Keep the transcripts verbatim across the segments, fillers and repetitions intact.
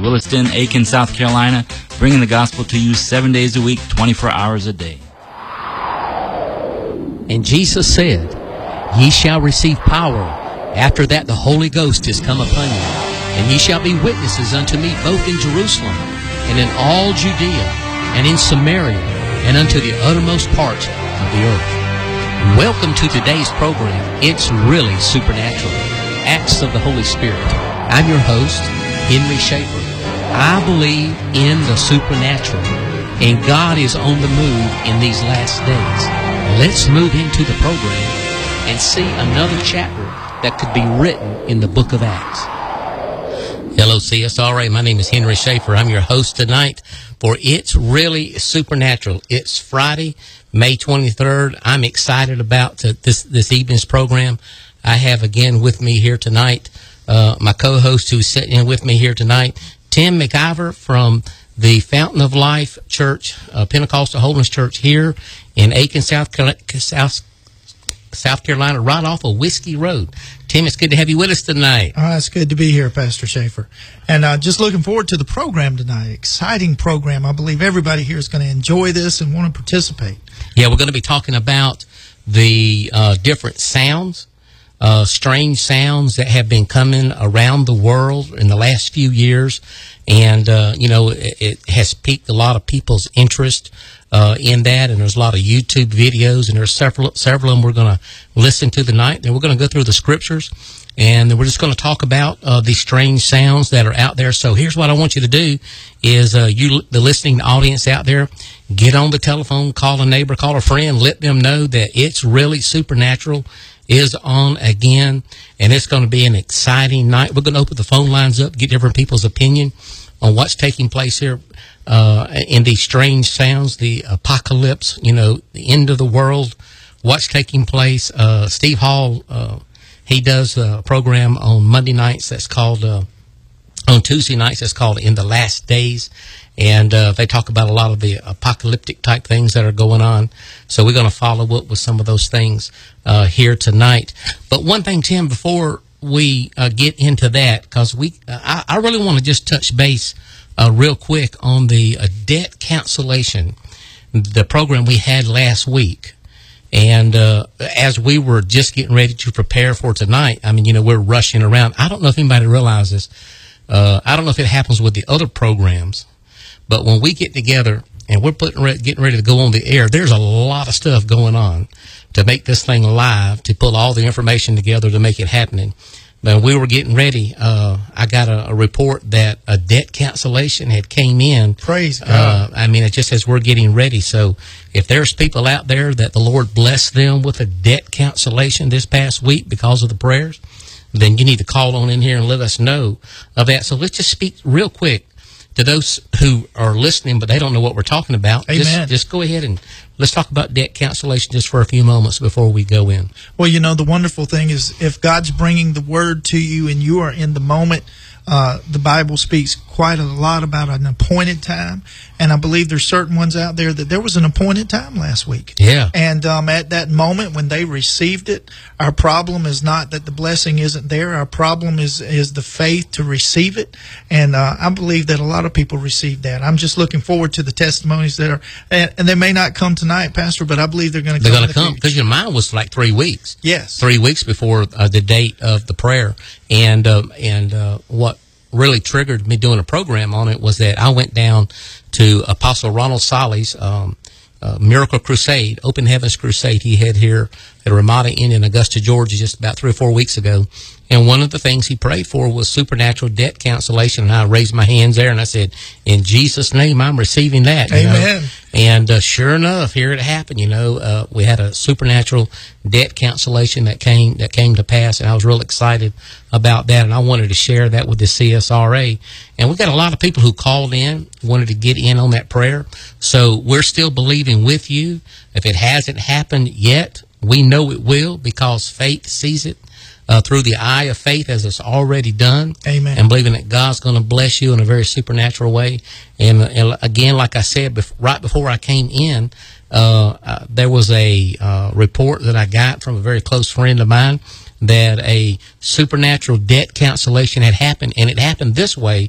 Williston, Aiken, South Carolina, bringing the gospel to you seven days a week, twenty-four hours a day. And Jesus said, Ye shall receive power. After that the Holy Ghost is come upon you. And ye shall be witnesses unto me both in Jerusalem, and in all Judea, and in Samaria, and unto the uttermost parts of the earth. Welcome to today's program, It's Really Supernatural, Acts of the Holy Spirit. I'm your host, Henry Schaefer. I believe in the supernatural, and God is on the move in these last days. Let's move into the program and see another chapter that could be written in the book of Acts. Hello, C S R A. My name is Henry Schaefer. I'm your host tonight for It's Really Supernatural. It's Friday, May twenty-third. I'm excited about this, this evening's program. I have again with me here tonight uh, my co-host who's sitting in with me here tonight, Tim McIver from the Fountain of Life Church, uh, Pentecostal Holiness Church here in Aiken, South Carolina, South, South Carolina, right off of Whiskey Road. Tim, it's good to have you with us tonight. Oh, it's good to be here, Pastor Schaefer. And uh, just looking forward to the program tonight. Exciting program. I believe everybody here is going to enjoy this and want to participate. Yeah, we're going to be talking about the uh, different sounds, uh, strange sounds that have been coming around the world in the last few years. And, uh, you know, it, it has piqued a lot of people's interest uh, in that. And there's a lot of YouTube videos, and there's several, several of them we're going to listen to tonight. Then we're going to go through the scriptures, and then we're just going to talk about uh, these strange sounds that are out there. So here's what I want you to do is uh, you, the listening audience out there, get on the telephone, call a neighbor, call a friend, let them know that It's Really Supernatural is on again, and it's going to be an exciting night. We're going to open the phone lines up, get different people's opinion on what's taking place here uh, in these strange sounds, the apocalypse, you know, the end of the world, what's taking place. Uh, Steve Hall, uh, he does a program on Monday nights that's called, uh, on Tuesday nights that's called In the Last Days. And uh, they talk about a lot of the apocalyptic type things that are going on. So we're going to follow up with some of those things uh, here tonight. But one thing, Tim, before we uh, get into that, because we, uh, I, I really want to just touch base uh, real quick on the uh, debt cancellation, the program we had last week. And uh, as we were just getting ready to prepare for tonight, I mean, you know, we're rushing around. I don't know if anybody realizes, uh, I don't know if it happens with the other programs, but when we get together and we're putting re- getting ready to go on the air, there's a lot of stuff going on to make this thing live, to pull all the information together to make it happening. But when we were getting ready, uh, I got a, a report that a debt cancellation had came in. Praise God. Uh, I mean, it just as we're getting ready. So if there's people out there that the Lord blessed them with a debt cancellation this past week because of the prayers, then you need to call on in here and let us know of that. So let's just speak real quick to those who are listening, but they don't know what we're talking about. Amen. Just, just go ahead and let's talk about debt cancellation just for a few moments before we go in. Well, you know, the wonderful thing is if God's bringing the word to you and you are in the moment, uh, the Bible speaks quite a lot about an appointed time. And I believe there's certain ones out there that there was an appointed time last week. Yeah. And um, at that moment when they received it, our problem is not that the blessing isn't there. Our problem is is the faith to receive it. And uh, I believe that a lot of people received that. I'm just looking forward to the testimonies that are, and, and they may not come tonight, Pastor, but I believe they're going to come. They're going to come because your mine was like three weeks. Yes. Three weeks before uh, the date of the prayer. And, uh, and uh, what really triggered me doing a program on it was that I went down to Apostle Ronald Solly's um, uh, Miracle Crusade, Open Heavens Crusade he had here at Ramada Inn in Augusta, Georgia, just about three or four weeks ago. And one of the things he prayed for was supernatural debt cancellation. And I raised my hands there and I said, in Jesus' name, I'm receiving that. Amen. Know? And uh, sure enough, here it happened. You know, uh, we had a supernatural debt cancellation that came that came to pass, and I was real excited about that. And I wanted to share that with the C S R A. And we got a lot of people who called in, wanted to get in on that prayer. So we're still believing with you. If it hasn't happened yet, we know it will because faith sees it. Uh, through the eye of faith as it's already done. Amen. And believing that God's going to bless you in a very supernatural way. And, and again, like I said, bef- right before I came in, uh, uh, there was a uh, report that I got from a very close friend of mine that a supernatural debt cancellation had happened. And it happened this way.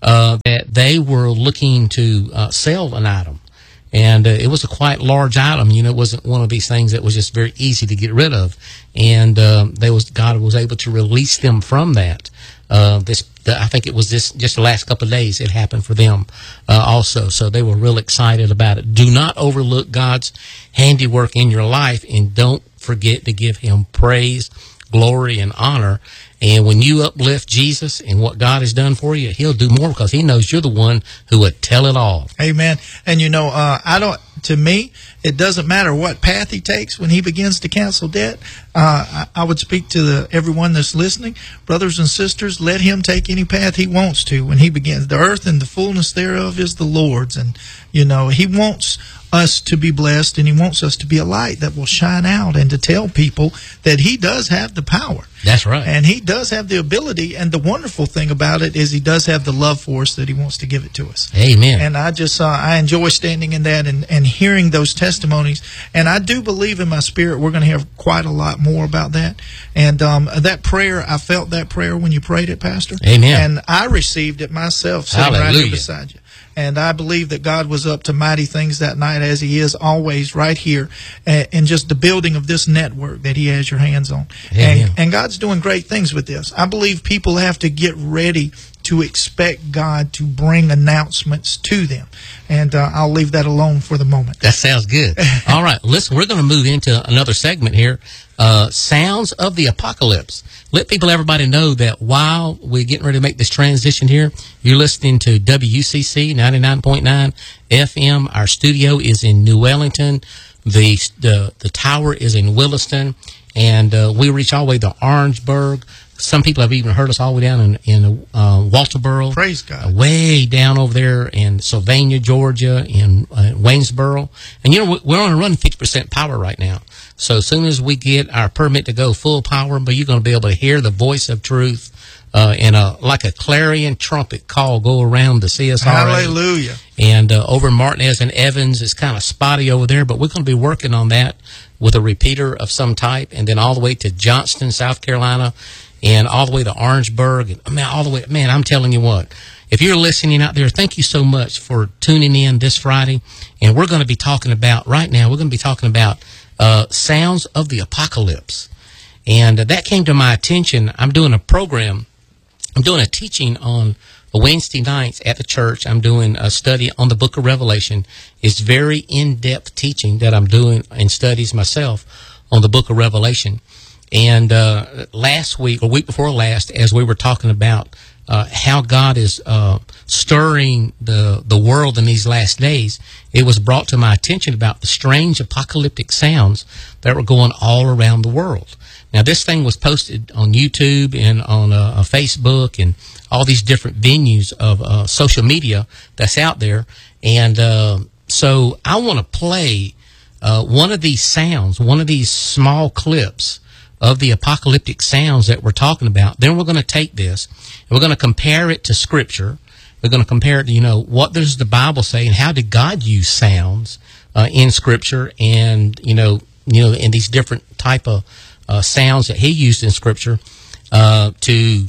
uh, that they were looking to uh, sell an item. And uh, it was a quite large item. You know, it wasn't one of these things that was just very easy to get rid of. And um, they was God was able to release them from that. Uh, this, the, I think it was this just the last couple of days it happened for them uh, also. So they were real excited about it. Do not overlook God's handiwork in your life, and don't forget to give Him praise, glory, and honor. And when you uplift Jesus and what God has done for you, He'll do more, because He knows you're the one who would tell it all. Amen. And you know, uh, I don't. To me, it doesn't matter what path he takes when he begins to cancel debt. Uh, I, I would speak to the, everyone that's listening, brothers and sisters, let him take any path he wants to when he begins. The earth and the fullness thereof is the Lord's. And, you know, he wants us to be blessed, and he wants us to be a light that will shine out and to tell people that he does have the power. That's right. And he does have the ability, and the wonderful thing about it is he does have the love for us that he wants to give it to us. Amen. And I just, uh, I enjoy standing in that and, and hearing those testimonies. And I do believe in my spirit we're going to have quite a lot more about that. And um, that prayer, I felt that prayer when you prayed it, Pastor. Amen. And I received it myself sitting Hallelujah. right here beside you. And I believe that God was up to mighty things that night, as he is always right here uh, in just the building of this network that he has your hands on. Amen. And, and God's doing great things with this. I believe people have to get ready to expect God to bring announcements to them. And uh, I'll leave that alone for the moment. That sounds good. All right, listen, we're going to move into another segment here, uh, Sounds of the Apocalypse. Let people, everybody know that while we're getting ready to make this transition here, you're listening to W C C ninety-nine point nine F M. Our studio is in New Wellington. The, the, the tower is in Williston. And uh, we reach all the way to Orangeburg. Some people have even heard us all the way down in, in uh, Walterboro. Praise God. Uh, way down over there in Sylvania, Georgia, in uh, Waynesboro. And, you know, we're on a run fifty percent power right now. So as soon as we get our permit to go full power, but you're going to be able to hear the voice of truth uh, and a, like a clarion trumpet call go around the C S R A. Hallelujah. And uh, over in Martinez and Evans, it's kind of spotty over there, but we're going to be working on that with a repeater of some type, and then all the way to Johnston, South Carolina, and all the way to Orangeburg, and man, all the way. Man, I'm telling you what, if you're listening out there, thank you so much for tuning in this Friday. And we're going to be talking about, right now, we're going to be talking about uh, Sounds of the Apocalypse. And uh, that came to my attention. I'm doing a program, I'm doing a teaching on Wednesday nights at the church. I'm doing a study on the book of Revelation. It's very in-depth teaching that I'm doing and studies myself on the book of Revelation. And uh, last week, or week before last, as we were talking about uh, how God is uh, stirring the, the world in these last days, it was brought to my attention about the strange apocalyptic sounds that were going all around the world. Now, this thing was posted on YouTube and on uh, Facebook and all these different venues of uh, social media that's out there. And uh, so I want to play uh, one of these sounds, one of these small clips of the apocalyptic sounds that we're talking about. Then we're going to take this and we're going to compare it to Scripture. We're going to compare it to, you know, what does the Bible say and how did God use sounds uh, in Scripture, and, you know, you know, in these different type of uh, sounds that he used in Scripture uh, to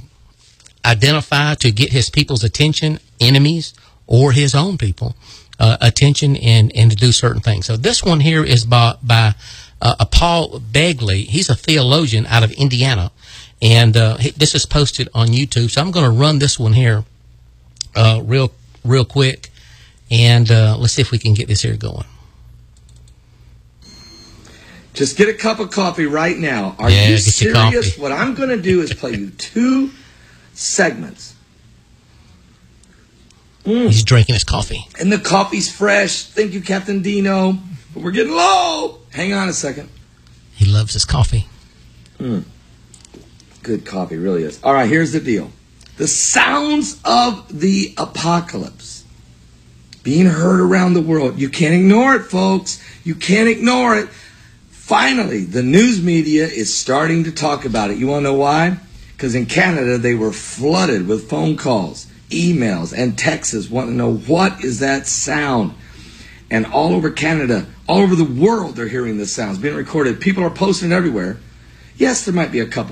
identify, to get his people's attention, enemies, or his own people uh, attention, and, and to do certain things. So this one here is by, by uh, a Paul Begley. He's a theologian out of Indiana, and uh, he, this is posted on YouTube. So I'm going to run this one here uh, real real quick, and uh, let's see if we can get this here going. Just get a cup of coffee right now. Are yeah, you get your coffee. serious? What I'm going to do is play you two segments. Mm. He's drinking his coffee. And the coffee's fresh. Thank you, Captain Dino. But we're getting low. Hang on a second. He loves his coffee. Mm. Good coffee, really is. All right, here's the deal. The sounds of the apocalypse being heard around the world. You can't ignore it, folks. You can't ignore it. Finally, the news media is starting to talk about it. You want to know why? Because in Canada, they were flooded with phone calls, emails, and texts wanting to know, what is that sound? And all over Canada, all over the world, they're hearing this sound. It's being recorded. People are posting it everywhere. Yes, there might be a couple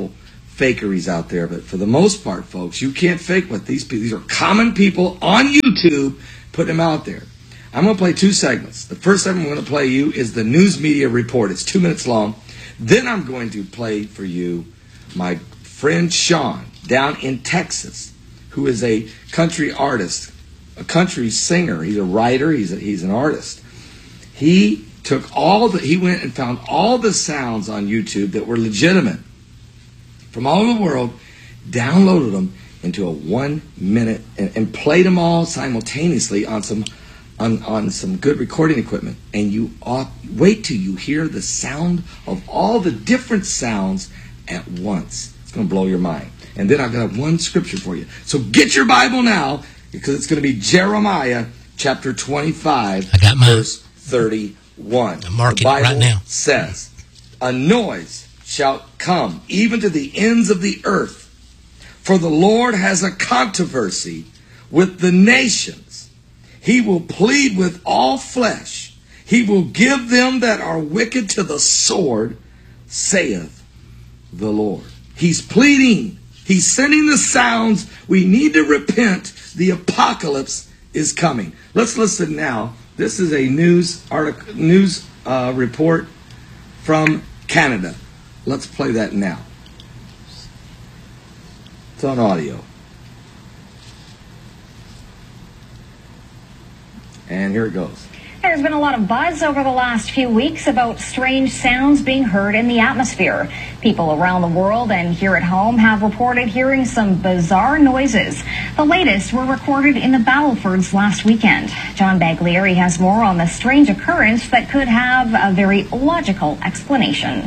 fakeries out there, but for the most part, folks, you can't fake what these people, these are common people on YouTube, putting them out there. I'm going to play two segments. The first segment I'm going to play you is the News Media Report. It's two minutes long. Then I'm going to play for you my friend Sean down in Texas, who is a country artist, a country singer. He's a writer. He's a, he's an artist. He took all the, he went and found all the sounds on YouTube that were legitimate from all over the world, downloaded them into a one minute, and, and played them all simultaneously on some on, on some good recording equipment. And you ought, wait till you hear the sound of all the different sounds at once. It's going to blow your mind. And then I've got one scripture for you. So get your Bible now, because it's going to be Jeremiah chapter twenty-five, I got mine. verse thirty-one. I'm marking the Bible it right now. says, a noise shall come even to the ends of the earth, for the Lord has a controversy with the nations. He will plead with all flesh. He will give them that are wicked to the sword, saith the Lord. He's pleading. He's sending the sounds. We need to repent. The apocalypse is coming. Let's listen now. This is a news article, news uh, report from Canada. Let's play that now. It's on audio. And here it goes. There's been a lot of buzz over the last few weeks about strange sounds being heard in the atmosphere. People around the world and here at home have reported hearing some bizarre noises. The latest were recorded in the Battlefords last weekend. John Baglieri has more on the strange occurrence that could have a very logical explanation.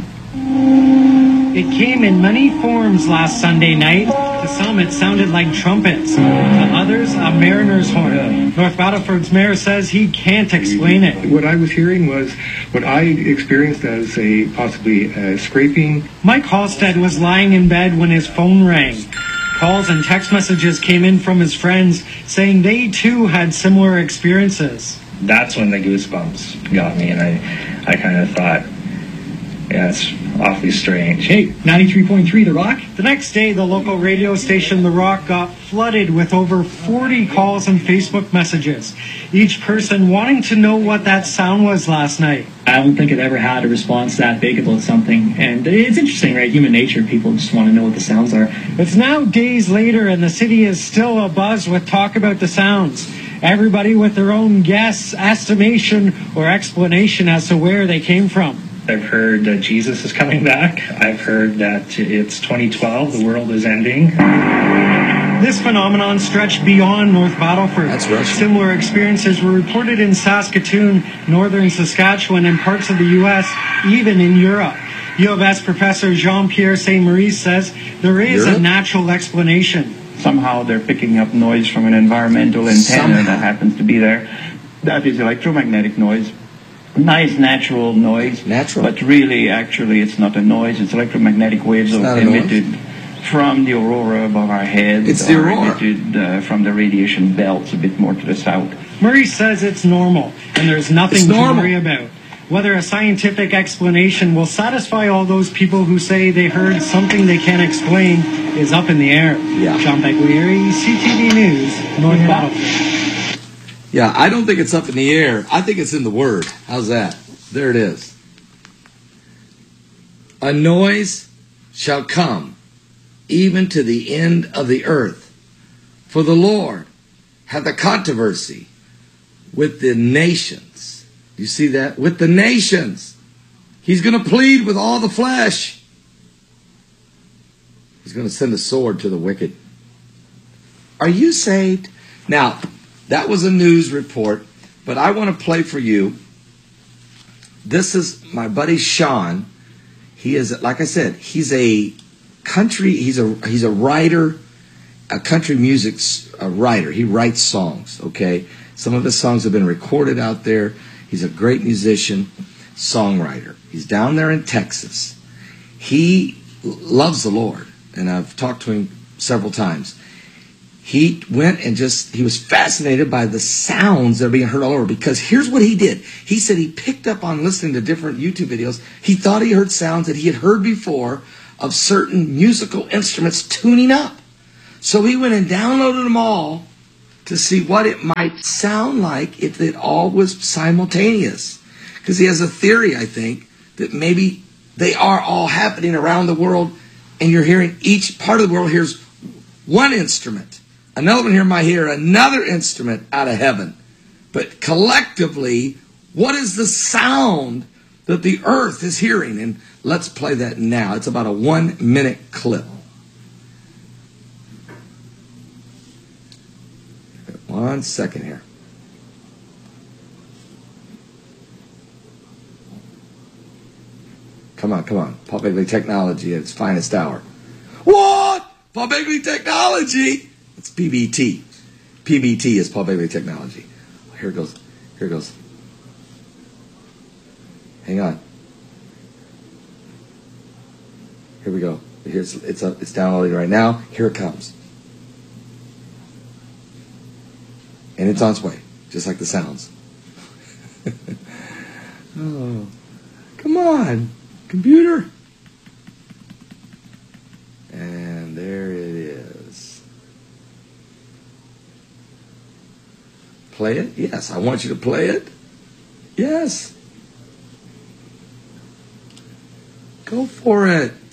It came in many forms last Sunday night. To some, it sounded like trumpets. To others, a mariner's horn. North Battleford's mayor says he can't explain it. What I was hearing was what I experienced as a possibly a scraping. Mike Halstead was lying in bed when his phone rang. Calls and text messages came in from his friends saying they too had similar experiences. That's when the goosebumps got me, and I, I kind of thought, yeah, it's awfully strange. Hey, ninety-three point three The Rock? The next day, the local radio station The Rock got flooded with over forty calls and Facebook messages, each person wanting to know what that sound was last night. I don't think it ever had a response that big about something. And it's interesting, right? Human nature, people just want to know what the sounds are. It's now days later, and the city is still abuzz with talk about the sounds. Everybody with their own guess, estimation, or explanation as to where they came from. I've heard that Jesus is coming back. I've heard that it's twenty twelve, the world is ending. This phenomenon stretched beyond North Battleford. That's Russian. Similar experiences were reported in Saskatoon, northern Saskatchewan, and parts of the U S, even in Europe. U of S professor Jean-Pierre Saint Maurice says there is Europe? a natural explanation. Somehow they're picking up noise from an environmental antenna Somehow. that happens to be there. That is electromagnetic noise. Nice natural noise. Natural. But really, actually, it's not a noise. It's electromagnetic waves It's that not are a noise? emitted from the aurora above our head. It's the or aurora. emitted uh, from the radiation belts a bit more to the south. Maurice says it's normal, and there's nothing It's to normal. worry about. Whether a scientific explanation will satisfy all those people who say they heard something they can't explain is up in the air. Yeah. John Baglieri, C T V News, North Yeah. Battleford. Yeah, I don't think it's up in the air. I think it's in the Word. How's that? There it is. A noise shall come even to the end of the earth. For the Lord hath a controversy with the nations. You see that? With the nations. He's going to plead with all the flesh. He's going to send a sword to the wicked. Are you saved? Now, that was a news report, but I want to play for you. This is my buddy Sean. He is, like I said, he's a country, he's a he's a writer, a country music a writer. He writes songs, okay? Some of his songs have been recorded out there. He's a great musician, songwriter. He's down there in Texas. He loves the Lord, and I've talked to him several times. He went and just, he was fascinated by the sounds that are being heard all over, because here's what he did. He said he picked up on listening to different YouTube videos. He thought he heard sounds that he had heard before of certain musical instruments tuning up. So he went and downloaded them all to see what it might sound like if it all was simultaneous. Because he has a theory, I think, that maybe they are all happening around the world, and you're hearing each part of the world hears one instrument. Another one here might hear another instrument out of heaven. But collectively, what is the sound that the earth is hearing? And let's play that now. It's about a one-minute clip. One second here. Come on, come on. Paul Begley Technology at its finest hour. What? Paul Begley Technology? It's P B T. P B T is Paul Begley Technology. Here it goes. Here it goes. Hang on. Here we go. Here's it's up, it's downloading right now. Here it comes. And it's on its way, just like the sounds. Oh, come on, computer. And there it is. Play it? Yes, I want you to play it. Yes. Go for it.